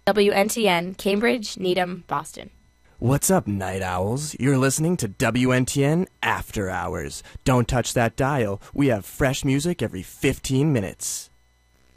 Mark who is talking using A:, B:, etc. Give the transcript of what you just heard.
A: WNTN, Cambridge, Needham, Boston.
B: What's up, night owls? You're listening to WNTN After Hours. Don't touch that dial. We have fresh music every 15 minutes.